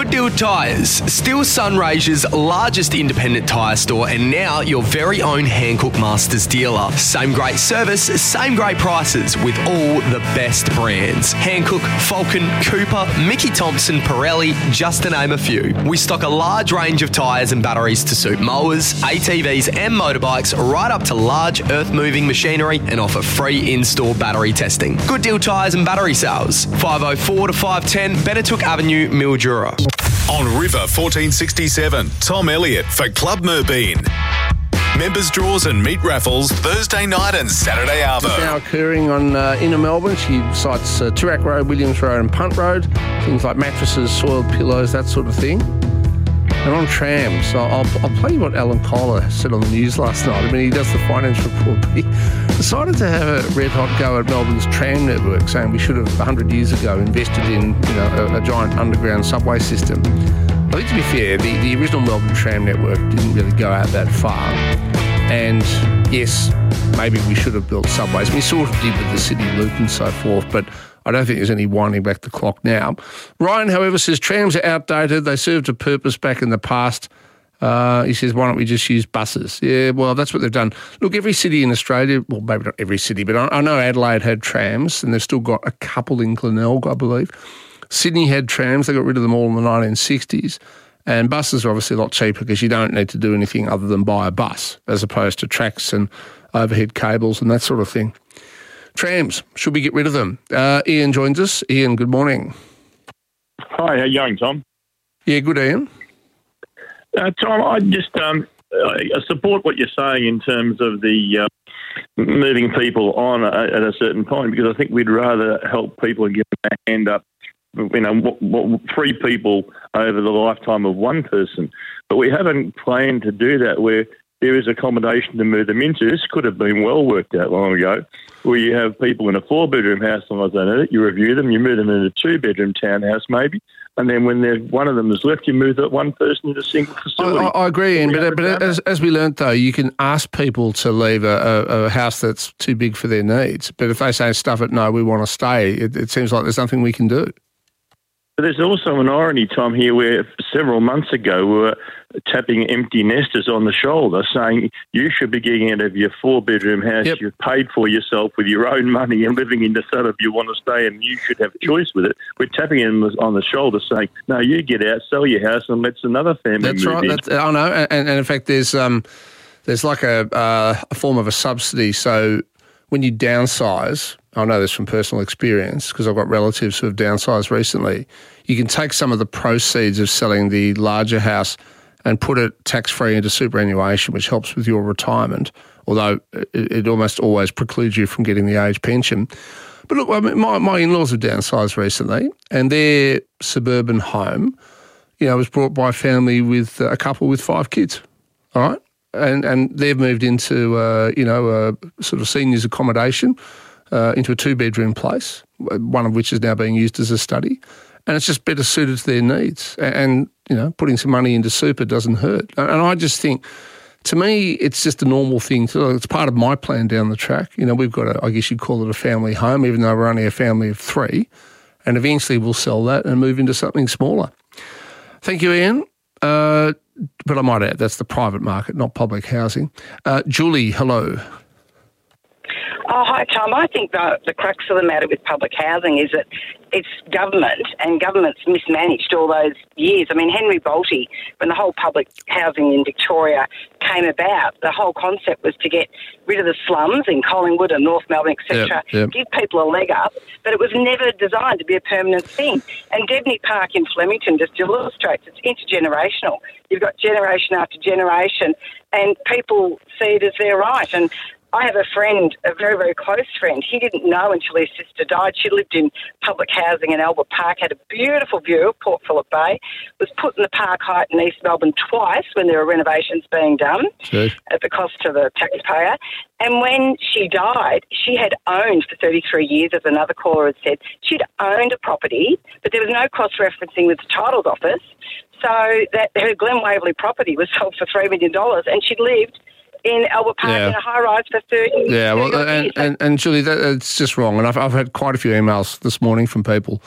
Good Deal Tyres, still Sunraysia's largest independent tyre store and now your very own Hankook Masters dealer. Same great service, same great prices with all the best brands. Hankook, Falcon, Cooper, Mickey Thompson, Pirelli, just to name a few. We stock a large range of tyres and batteries to suit mowers, ATVs and motorbikes right up to large earth-moving machinery and offer free in-store battery testing. Good Deal Tyres and battery sales, 504 to 510 Benetook Avenue, Mildura. On River 1467, Tom Elliott for Club Merbeen. Members draws and meat raffles Thursday night and Saturday arvo. It's now occurring on inner Melbourne. She cites Toorak Road, Williams Road and Punt Road. Things like mattresses, soiled pillows, that sort of thing. And on trams, I'll play you what Alan Kohler said on the news last night. I mean, he does the finance report, but he decided to have a red-hot go at Melbourne's tram network, saying we should have, 100 years ago, invested in a giant underground subway system. I think, to be fair, the original Melbourne tram network didn't really go out that far. And, yes, maybe we should have built subways. We sort of did with the City Loop and so forth, but I don't think there's any winding back the clock now. Ryan, however, says trams are outdated. They served a purpose back in the past. He says, why don't we just use buses? Yeah, well, that's what they've done. Look, every city in Australia, well, maybe not every city, but I know Adelaide had trams, and they've still got a couple in Glenelg, I believe. Sydney had trams. They got rid of them all in the 1960s. And buses are obviously a lot cheaper because you don't need to do anything other than buy a bus, as opposed to tracks and overhead cables and that sort of thing. Trams, should we get rid of them? Ian joins us. Ian, good morning. Hi, how you going, Tom? Yeah, good, Ian. Tom, I just I support what you're saying in terms of the moving people on at a certain point, because I think we'd rather help people and give them a hand up, three people over the lifetime of one person. But we haven't planned to do that where there is accommodation to move them into. This could have been well worked out long ago, where you have people in a 4-bedroom house, and you review them, you move them in a 2-bedroom townhouse maybe, and then when one of them is left, you move that one person into a single facility. I agree, Ian, but as we learnt, though, you can ask people to leave a house that's too big for their needs. But if they say, stuff it, no, we want to stay, it seems like there's nothing we can do. But there's also an irony, Tom, here where several months ago we were tapping empty nesters on the shoulder saying you should be getting out of your 4-bedroom house you've paid for yourself with your own money and living in the suburb you want to stay in, you should have a choice with it. We're tapping them on the shoulder saying, no, you get out, sell your house and let another family move in. That's right. I know. And in fact, there's like a form of a subsidy. So when you downsize, I know this from personal experience because I've got relatives who have downsized recently, you can take some of the proceeds of selling the larger house and put it tax-free into superannuation, which helps with your retirement, although it almost always precludes you from getting the age pension. But look, I mean, my in-laws have downsized recently, and their suburban home, was brought by a couple with 5 kids, all right? And they've moved into, a sort of seniors accommodation, into a 2-bedroom place, one of which is now being used as a study. And it's just better suited to their needs. And putting some money into super doesn't hurt. And I just think, to me, it's just a normal thing. It's part of my plan down the track. We've got I guess you'd call it a family home, even though we're only a family of 3. And eventually we'll sell that and move into something smaller. Thank you, Ian. But I might add, that's the private market, not public housing. Julie, hello. Oh, hi, Tom. I think the crux of the matter with public housing is that it's government, and government's mismanaged all those years. I mean, Henry Bolte, when the whole public housing in Victoria came about, the whole concept was to get rid of the slums in Collingwood and North Melbourne, etc., give people a leg up, but it was never designed to be a permanent thing. And Debney Park in Flemington just illustrates it's intergenerational. You've got generation after generation, and people see it as their right. And I have a friend, a very, very close friend. He didn't know until his sister died. She lived in public housing in Albert Park, had a beautiful view of Port Phillip Bay, was put in the Park Height in East Melbourne twice when there were renovations being done at the cost to the taxpayer. And when she died, she had owned for 33 years, as another caller had said, she'd owned a property, but there was no cross-referencing with the titles office, so that her Glen Waverley property was sold for $3 million, and she'd lived in Albert Park in a high-rise for 30 years. Yeah, and Julie, that's just wrong. And I've had quite a few emails this morning from people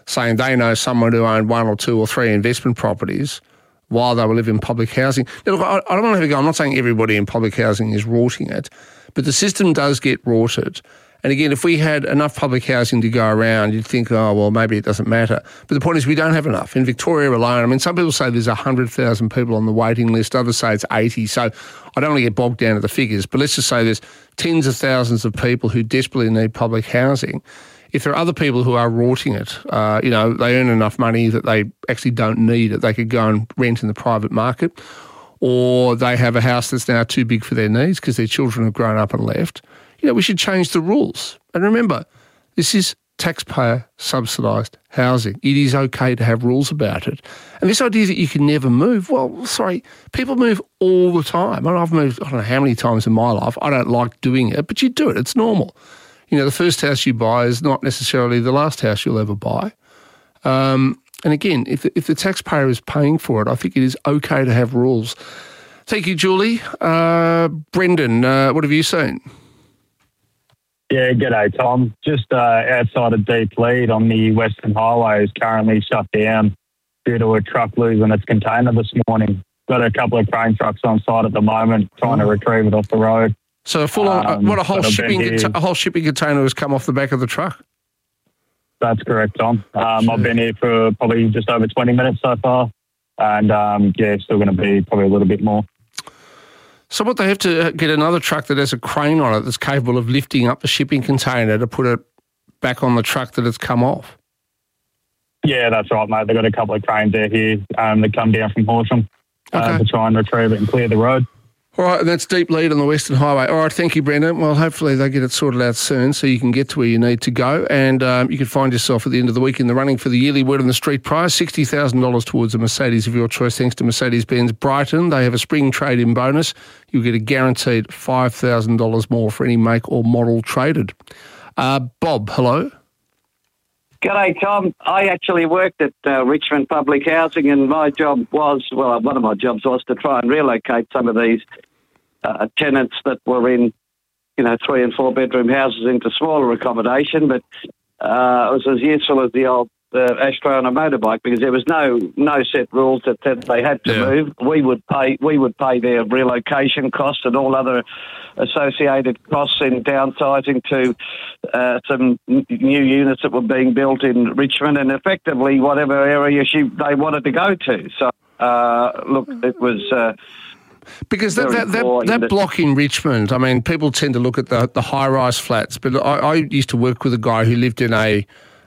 saying they know someone who owned 1 or 2 or 3 investment properties while they were living in public housing. Now, look, I don't want to have a go. I'm not saying everybody in public housing is rorting it, but the system does get rorted. And again, if we had enough public housing to go around, you'd think, oh, well, maybe it doesn't matter. But the point is we don't have enough. In Victoria alone, I mean, some people say there's 100,000 people on the waiting list. Others say it's 80. So I don't want to get bogged down to the figures, but let's just say there's tens of thousands of people who desperately need public housing. If there are other people who are rorting it, they earn enough money that they actually don't need it. They could go and rent in the private market, or they have a house that's now too big for their needs because their children have grown up and left. We should change the rules. And remember, this is taxpayer subsidised housing. It is okay to have rules about it. And this idea that you can never move, well, sorry, people move all the time. I've moved, I don't know how many times in my life. I don't like doing it, but you do it. It's normal. The first house you buy is not necessarily the last house you'll ever buy. And again, if the taxpayer is paying for it, I think it is okay to have rules. Thank you, Julie. Brendan, what have you seen? Yeah, g'day, Tom. Just outside of Deep Lead on the Western Highway is currently shut down due to a truck losing its container this morning. Got a couple of crane trucks on site at the moment trying to retrieve it off the road. So a whole shipping container has come off the back of the truck? That's correct, Tom. I've been here for probably just over 20 minutes so far, and still going to be probably a little bit more. So what, they have to get another truck that has a crane on it that's capable of lifting up the shipping container to put it back on the truck that it's come off? Yeah, that's right, mate. They've got a couple of cranes out here that come down from Horsham to try and retrieve it and clear the road. All right, and that's Deep Lead on the Western Highway. All right, thank you, Brendan. Well, hopefully they get it sorted out soon so you can get to where you need to go, and you can find yourself at the end of the week in the running for the yearly Word on the Street prize, $60,000 towards a Mercedes of your choice thanks to Mercedes-Benz Brighton. They have a spring trade-in bonus. You'll get a guaranteed $5,000 more for any make or model traded. Bob, hello. G'day, Tom. I actually worked at Richmond Public Housing, and my job was, one of my jobs was to try and relocate some of these tenants that were in, 3 and 4 bedroom houses into smaller accommodation. But it was as useful as the old ashtray on a motorbike, because there was no set rules that said they had to move. We would pay their relocation costs and all other associated costs in downsizing to some new units that were being built in Richmond, and effectively whatever area they wanted to go to. So it was. Because that block in Richmond, I mean, people tend to look at the high-rise flats, but I used to work with a guy who lived in a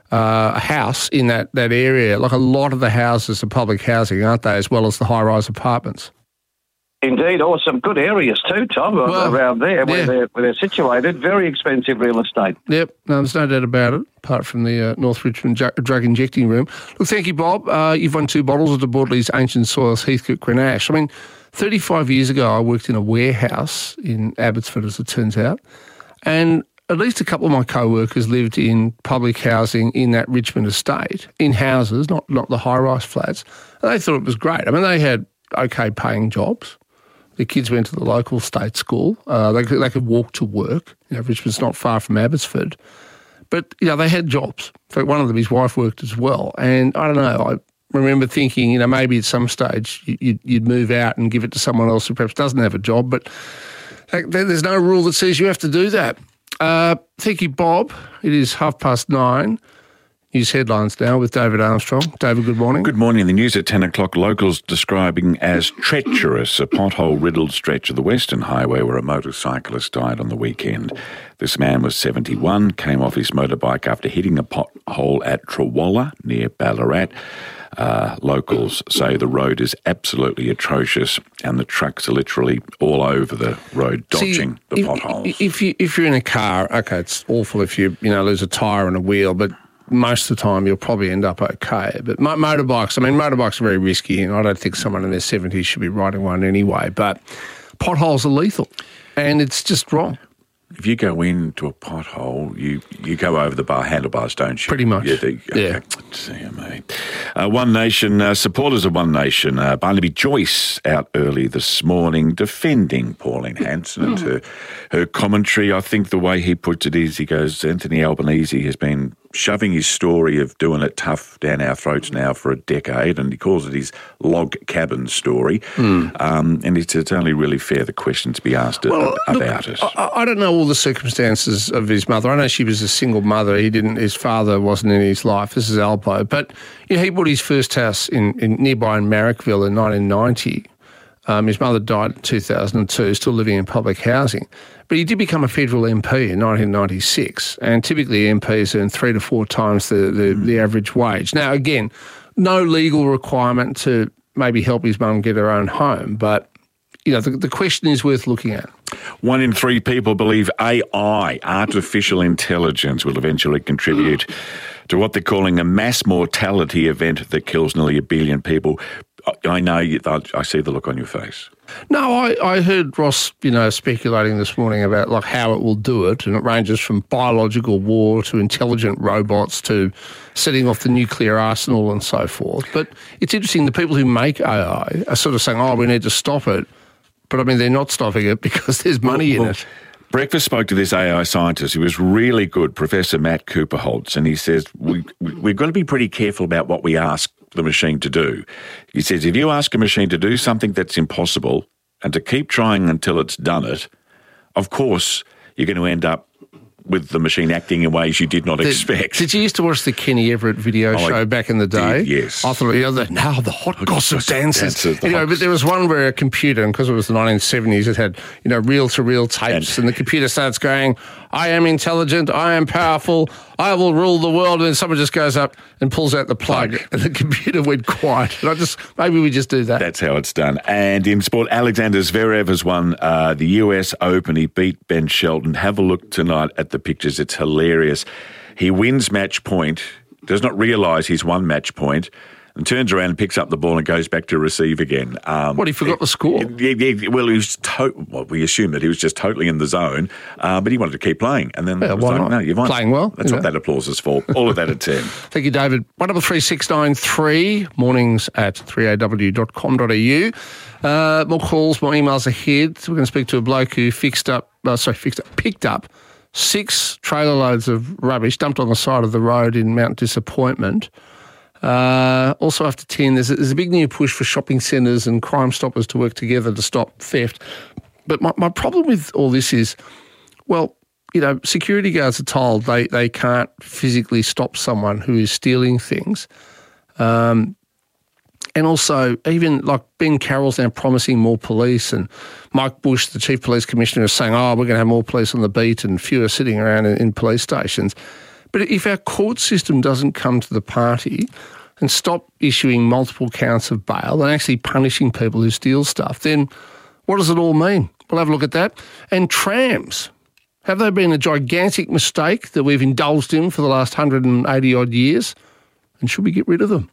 house in that area. Like, a lot of the houses are public housing, aren't they, as well as the high-rise apartments? Indeed, or some good areas too, Tom, around there where they're situated. Very expensive real estate. Yep, no, there's no doubt about it, apart from the North Richmond drug injecting room. Look, thank you, Bob. You've won 2 bottles of the Bordeley's Ancient Soils Heathcote Grenache. I mean, 35 years ago, I worked in a warehouse in Abbotsford, as it turns out, and at least a couple of my co-workers lived in public housing in that Richmond estate, in houses, not the high-rise flats, and they thought it was great. I mean, they had okay paying jobs. Their kids went to the local state school. They could walk to work. Richmond's not far from Abbotsford. But, they had jobs. In fact, one of them, his wife worked as well. And I don't know, I remember thinking, maybe at some stage you'd move out and give it to someone else who perhaps doesn't have a job. But there's no rule that says you have to do that. Thank you, Bob. It is 9:30. News headlines now with David Armstrong. David, good morning. Good morning. The news at 10 o'clock. Locals describing as treacherous a pothole-riddled stretch of the Western Highway where a motorcyclist died on the weekend. This man was 71, came off his motorbike after hitting a pothole at Trawalla near Ballarat. Locals say the road is absolutely atrocious and the trucks are literally all over the road dodging the potholes. If you're in a car, okay, it's awful if you lose a tyre and a wheel, but most of the time you'll probably end up okay. But motorbikes are very risky, and I don't think someone in their 70s should be riding one anyway. But potholes are lethal, and it's just wrong. If you go into a pothole, you go over the handlebars, don't you? Pretty much. Yeah. See, mate. One Nation, supporters of One Nation, Barnaby Joyce out early this morning defending Pauline Hanson and her commentary. I think the way he puts it is, he goes, Anthony Albanese has been shoving his story of doing it tough down our throats now for a decade, and he calls it his log cabin story. And it's only really fair the question to be asked about it. I don't know all the circumstances of his mother. I know she was a single mother. His father wasn't in his life. This is Alpo. But he bought his first house in nearby in Marrickville in 1990. His mother died in 2002, still living in public housing. But he did become a federal MP in 1996, and typically MPs earn 3 to 4 times the average wage. Now, again, no legal requirement to maybe help his mum get her own home, but the question is worth looking at. 1 in 3 people believe AI, artificial intelligence, will eventually contribute to what they're calling a mass mortality event that kills nearly 1 billion people. I know, I see the look on your face. No, I heard Ross, speculating this morning about how it will do it, and it ranges from biological war to intelligent robots to setting off the nuclear arsenal and so forth. But it's interesting, the people who make AI are sort of saying, we need to stop it. But, they're not stopping it because there's money in it. Breakfast spoke to this AI scientist. He was really good, Professor Matt Cooperholtz, and he says, we're going to be pretty careful about what we ask the machine to do. He says, if you ask a machine to do something that's impossible and to keep trying until it's done it, of course, you're going to end up with the machine acting in ways you did not expect. Did you used to watch the Kenny Everett video show back in the day? Yes. I thought, now the hot gossip dances. Anyway, but there was one where a computer, and because it was the 1970s, it had, reel-to-reel tapes, and the computer starts going, I am intelligent, I am powerful, I will rule the world, and then someone just goes up and pulls out the plug, and the computer went quiet. And maybe we just do that. That's how it's done. And in sport, Alexander Zverev has won the US Open. He beat Ben Shelton. Have a look tonight at the pictures. It's hilarious. He wins match point, does not realise he's won match point, and turns around and picks up the ball and goes back to receive again. He forgot the score? Yeah, well, we assume that he was just totally in the zone, but he wanted to keep playing. And then no, you've won. Playing well. That's what that applause is for. All of that at 10. Thank you, David. 133693, mornings at 3aw.com.au. More calls, more emails ahead. We're going to speak to a bloke who picked up 6 trailer loads of rubbish dumped on the side of the road in Mount Disappointment. Also after 10, there's a big new push for shopping centres and Crime Stoppers to work together to stop theft. But my problem with all this is, security guards are told they can't physically stop someone who is stealing things. And also, even Ben Carroll's now promising more police, and Mike Bush, the Chief Police Commissioner, is saying, we're going to have more police on the beat and fewer sitting around in police stations. But if our court system doesn't come to the party and stop issuing multiple counts of bail and actually punishing people who steal stuff, then what does it all mean? We'll have a look at that. And trams. Have they been a gigantic mistake that we've indulged in for the last 180-odd years? And should we get rid of them?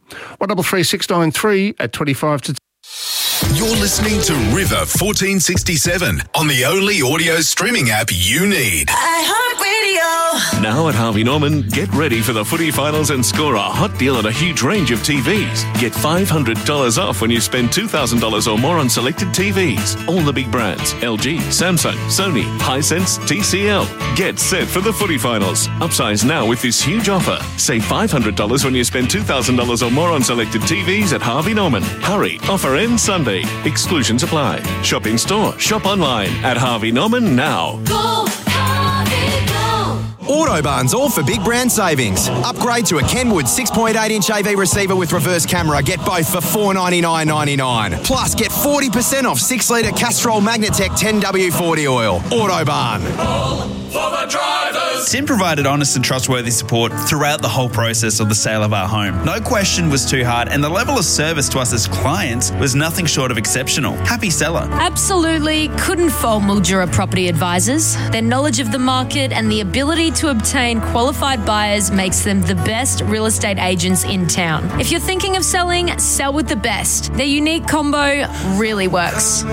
133693 at 25 to 10. You're listening to River 1467 on the only audio streaming app you need. iHeartRadio. Now at Harvey Norman, get ready for the footy finals and score a hot deal on a huge range of TVs. Get $500 off when you spend $2,000 or more on selected TVs. All the big brands: LG, Samsung, Sony, Hisense, TCL. Get set for the footy finals. Upsize now with this huge offer. Save $500 when you spend $2,000 or more on selected TVs at Harvey Norman. Hurry, offer ends Sunday. Exclusions apply. Shop in store, shop online at Harvey Norman now. Go, Harvey, go. Autobarn's all for big brand savings. Upgrade to a Kenwood 6.8-inch AV receiver with reverse camera. Get both for $499.99. Plus, get 40% off 6-litre Castrol Magnatec 10W40 oil. Autobarn. All for the drivers. Tim provided honest and trustworthy support throughout the whole process of the sale of our home. No question was too hard, and the level of service to us as clients was nothing short of exceptional. Happy seller. Absolutely couldn't fault Mildura Property Advisors. Their knowledge of the market and the ability to obtain qualified buyers makes them the best real estate agents in town. If you're thinking of selling, sell with the best. Their unique combo really works.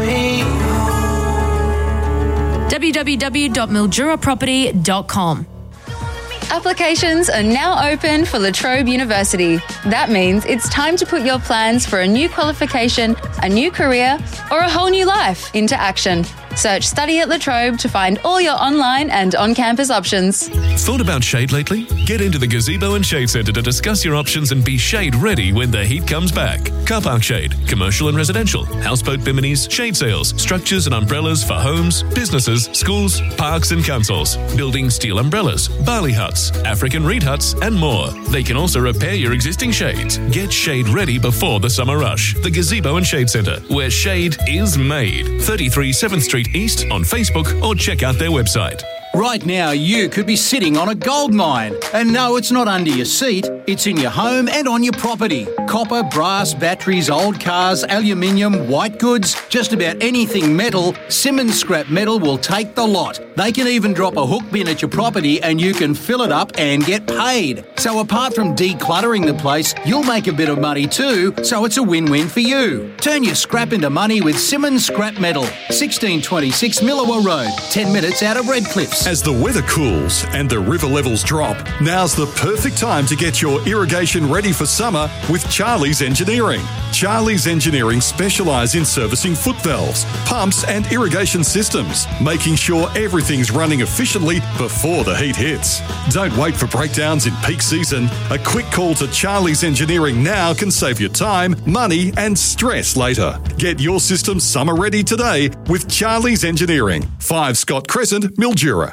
www.milduraproperty.com. Applications are now open for La Trobe University. That means it's time to put your plans for a new qualification, a new career, or a whole new life into action. Search Study at La Trobe to find all your online and on-campus options. Thought about shade lately? Get into the Gazebo and Shade Centre to discuss your options and be shade ready when the heat comes back. Car park shade, commercial and residential, houseboat biminis, shade sails, structures and umbrellas for homes, businesses, schools, parks and councils, building steel umbrellas, barley huts, African reed huts and more. They can also repair your existing shades. Get shade ready before the summer rush. The Gazebo and Shade Centre, where shade is made. 33 7th Street East on Facebook or check out their website. Right now, you could be sitting on a gold mine. And no, it's not under your seat. It's in your home and on your property. Copper, brass, batteries, old cars, aluminium, white goods, just about anything metal, Simmons Scrap Metal will take the lot. They can even drop a hook bin at your property and you can fill it up and get paid. So apart from decluttering the place, you'll make a bit of money too, so it's a win-win for you. Turn your scrap into money with Simmons Scrap Metal. 1626 Millawa Road, 10 minutes out of Redcliffs. As the weather cools and the river levels drop, now's the perfect time to get your irrigation ready for summer with Charlie's Engineering. Charlie's Engineering specialise in servicing foot valves, pumps and irrigation systems, making sure everything's running efficiently before the heat hits. Don't wait for breakdowns in peak season. A quick call to Charlie's Engineering now can save you time, money and stress later. Get your system summer ready today with Charlie's Engineering. 5 Scott Crescent, Mildura.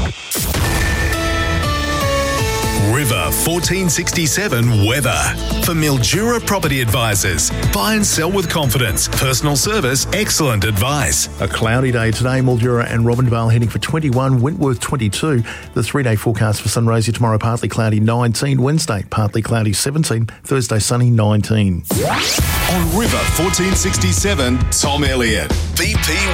River 1467 weather. For Mildura Property Advisors. Buy and sell with confidence. Personal service, excellent advice. A cloudy day today, Mildura and Robinvale heading for 21, Wentworth 22. The 3-day forecast for Sunraysia tomorrow, partly cloudy 19, Wednesday partly cloudy 17, Thursday sunny 19. On River 1467, Tom Elliott. BP